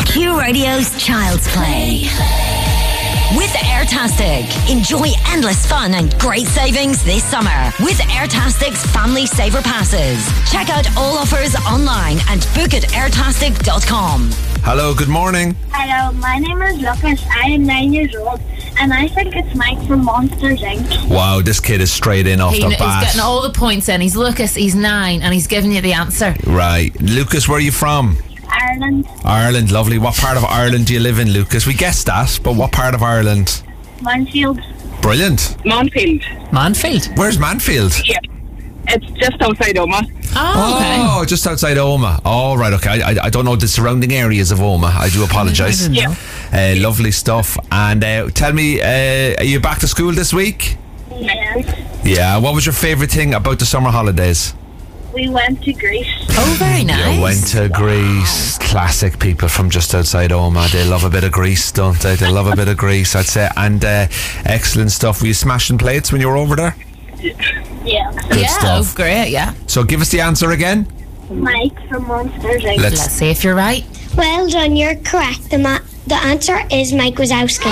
Q Radio's Child's Play. With Airtastic, enjoy endless fun and great savings this summer with Airtastic's Family Saver Passes. Check out all offers online and book at airtastic.com. Hello, good morning. Hello, my name is Lucas. I am 9 years old, and I think it's Mike from Monsters Inc. Wow, this kid is straight in off the bat. He's getting all the points in. He's Lucas, he's 9, and he's giving you the answer. Right. Lucas, where are you from? Ireland. Ireland, lovely. What part of Ireland do you live in, Lucas? We guessed that, but what part of Ireland? Mansfield. Brilliant. Manfield? Where's Manfield? Yeah. It's just outside Omagh. Oh, Oh, just outside Omagh. Oh, right, okay. I don't know the surrounding areas of Omagh. I do apologise. I didn't know. Lovely stuff. And tell me, are you back to school this week? Yes. Yeah. What was your favourite thing about the summer holidays? We went to Greece. Oh, very nice. You went to Greece. Classic people from just outside Omagh. They love a bit of Greece, don't they? They love a bit of Greece, I'd say. And excellent stuff. Were you smashing plates when you were over there? Yeah. Good Yeah, stuff. oh, great, yeah. So give us the answer again. Mike from Monsters Inc. Let's Let's see if you're right. Well done, you're correct. The answer is Mike Wazowski.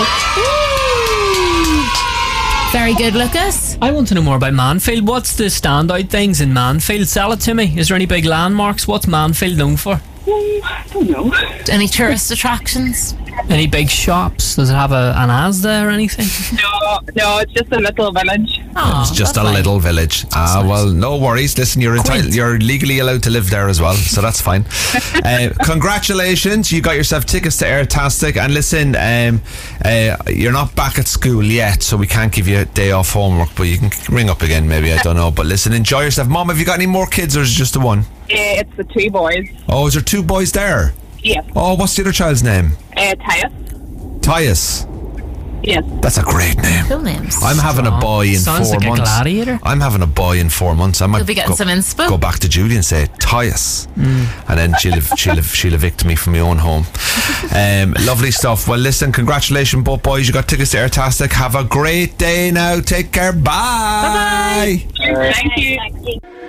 Very good, Lucas. I want to know more about Manfield. What's the standout things in Manfield? Sell it to me. Is there any big landmarks? What's Manfield known for? I don't know. Any tourist attractions? Any big shops? Does it have an Asda or anything? No, it's just a little village. Oh, It's just a lovely. little village. Well, no worries. Listen, you're entitled. You're legally allowed to live there as well, so that's fine. Congratulations, you got yourself tickets to Airtastic. And listen, you're not back at school yet, so we can't give you a day off homework, but you can ring up again, maybe. I don't know. But listen, enjoy yourself. Mom, have you got any more kids, or is it just the one? It's the 2 boys. Oh, is there 2 boys there? Yes. Oh, what's the other child's name? Tyus. Tyus. Yes. That's a great name. Cool names. I'm having a boy in Sounds 4 like a months. gladiator. I'm having a boy in 4 months. I might You'll be getting some inspo. go back to Julie and say Tyus, and then she'll evict me from my own home. Lovely stuff. Well, listen, congratulations, both boys. You got tickets to Airtastic. Have a great day now. Take care. Bye. Bye-bye. Thank you. Thank you.